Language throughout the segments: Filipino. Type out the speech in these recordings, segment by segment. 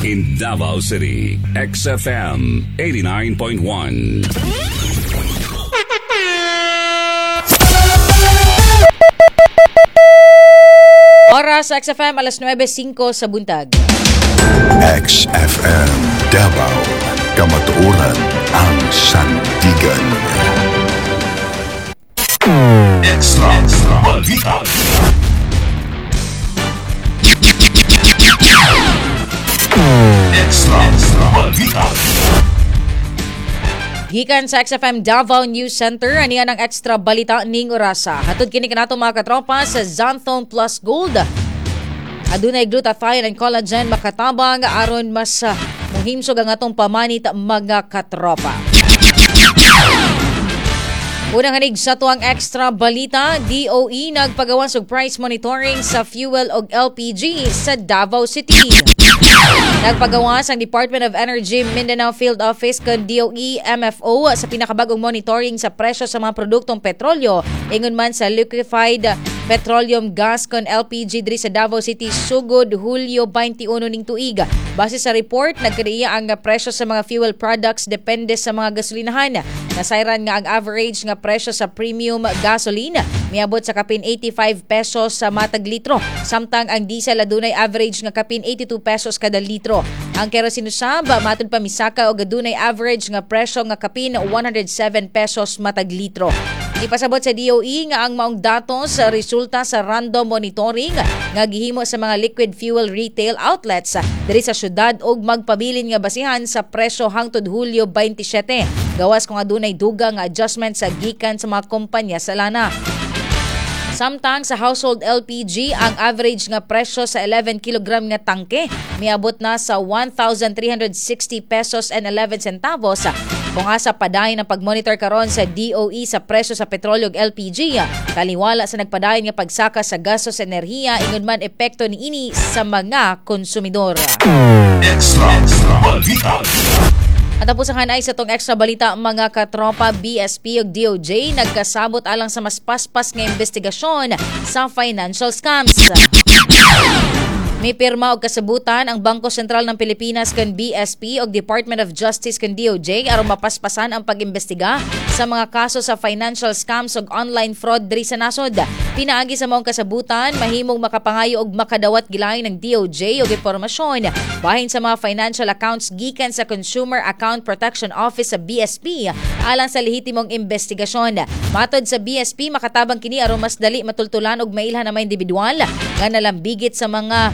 In Davao City, XFM 89.1. Oras sa XFM, alas 9:05 sa buntag. XFM Davao, kamatuoran ang sandigan. Extra Balita. Extra Balita. Gikan sa XFM Davao News Center, aniyan ang extra balita ning orasa. Hatod kini kanato mga katropa sa Xanthone Plus Gold. Adunay glutathione and collagen makatabang aron mas muhimsog ang atong pamanit mga katropa. Unang hanig sa tuwang extra balita, DOE nagpagawas og price monitoring sa fuel og LPG sa Davao City. Nagpagawas ang Department of Energy Mindanao Field Office kon DOE MFO sa pinakabagong monitoring sa presyo sa mga produktong petrolyo ingon man sa liquefied petroleum gas kon LPG diri sa Davao City sugod Hulyo 21 ning tuig. Base sa report, nagkadaiya ang presyo sa mga fuel products depende sa mga gasolinahan. Nasayran nga ang average nga presyo sa premium gasoline miabot sa kapin 85 pesos sa matag litro, samtang ang diesel adunay average nga kapin 82 pesos kada litro. Ang kerosene usab matud pa misaka og adunay average nga presyo nga kapin 107 pesos matag litro. Ipasabot sa DOE nga ang maong datos sa resulta sa random monitoring nga gihimo sa mga liquid fuel retail outlets diri sa syudad og magpabilin nga basihan sa presyo hangtod Hulyo 27. Gawas kung adunay dugang nga adjustment sa gikan sa mga kompanya sa lana. Samtang sa household LPG, ang average nga presyo sa 11 kg nga tangke miabot na sa 1,360 pesos and 11 centavos. Kung asa padayon ang pagmonitor karon sa DOE sa presyo sa petrolyo ug LPG, taliwala sa nagpadayon nga pagsaka sa gasos enerhiya ingon man epekto niini sa mga konsumidor. Extra Balita. At tapusahan ay sa tong extra balita mga katropa, BSP ug DOJ nagkasabot alang sa mas paspas nga investigasyon sa financial scams. May pirma og kasabutan ang Bangko Sentral ng Pilipinas kan BSP ug Department of Justice kan DOJ aron mapaspasan ang pag-imbestiga sa mga kaso sa financial scams ug online fraud diri sa nasod. Pinaagi sa maong kasabutan, mahimong makapangayo og makadawat gilayon ng DOJ og impormasyon bahin sa mga financial accounts gikan sa Consumer Account Protection Office sa BSP alang sa lehitimong investigasyon. Matod sa BSP, makatabang kini aron mas dali matultulan og mailhan na mga individual nga nalambigit sa mga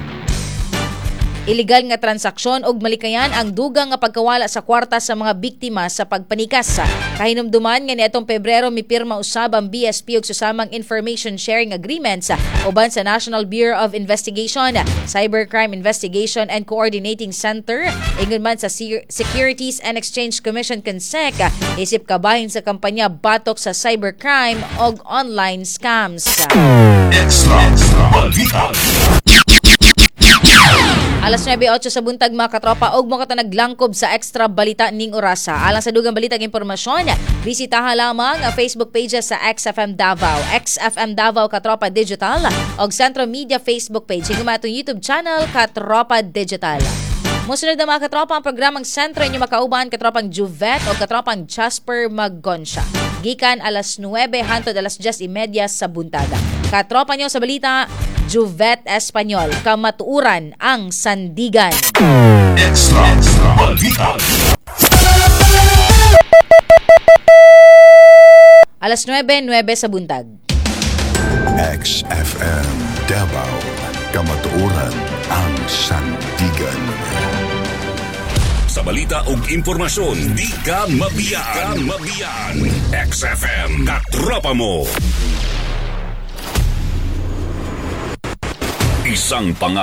illegal nga transaksyon og malikayan ang dugang nga pagkawala sa kwarta sa mga biktima sa pagpanikas. Kahinumduman nga niadtong Pebrero mipirma usab ang BSP og susamang information sharing agreements uban sa National Bureau of Investigation, Cybercrime Investigation and Coordinating Center ingon man sa Securities and Exchange Commission (CONSEC) isip kabahin sa kampanya batok sa cybercrime og online scams. Extra Balita. Alas 9:08 sa buntag mga katropa og mga naglangkob sa extra balita ning orasa. Alang sa dugang balitang impormasyon, bisitaha lamang ang Facebook pages sa XFM Davao, XFM Davao Katropa Digital og Centro Media Facebook page ug atong YouTube channel Katropa Digital. Musunod na mga katropa ang programang Sentro inyo makauban katropang Juvet o katropang Jasper Magonsya. Gikan alas 9 hangtod alas 10:30 sa buntaga. Katropa nyo sa balita, Juvet Espanyol, kamatuuran ang sandigan. Extra Balita. Alas 9:09 sa buntag. XFM Davao, kamatuoran ang sandigan. Sa balita ug impormasyon, di ka mabiyaan. XFM Katropa mo. Isang